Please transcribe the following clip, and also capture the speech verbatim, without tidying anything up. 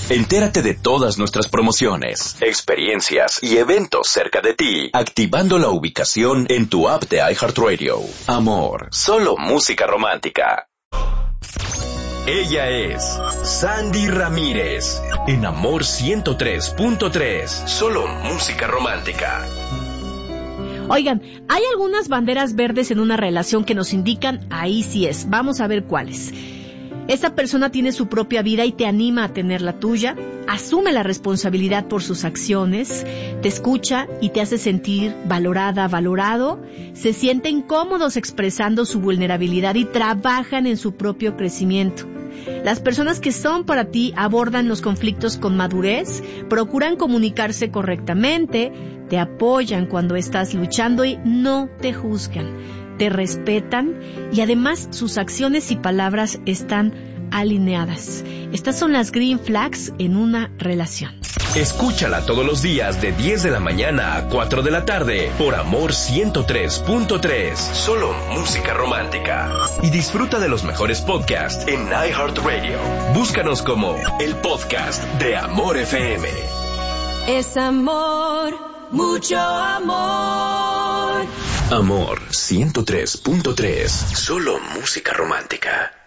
Entérate de todas nuestras promociones, experiencias y eventos cerca de ti, activando la ubicación en tu app de iHeartRadio. Amor, solo música romántica. Ella es Sandy Ramírez, en Amor ciento tres punto tres, solo música romántica. Oigan, hay algunas banderas verdes en una relación que nos indican ahí sí es. Vamos a ver cuáles. Esa persona tiene su propia vida y te anima a tener la tuya, asume la responsabilidad por sus acciones, te escucha y te hace sentir valorada, valorado, se sienten cómodos expresando su vulnerabilidad y trabajan en su propio crecimiento. Las personas que son para ti abordan los conflictos con madurez, procuran comunicarse correctamente, te apoyan cuando estás luchando y no te juzgan. Te respetan y además sus acciones y palabras están alineadas. Estas son las green flags en una relación. Escúchala todos los días de diez de la mañana a cuatro de la tarde por Amor ciento tres punto tres. Solo música romántica. Y disfruta de los mejores podcasts en iHeartRadio. Búscanos como el podcast de Amor F M. Es amor, mucho amor. Amor ciento tres punto tres. Solo música romántica.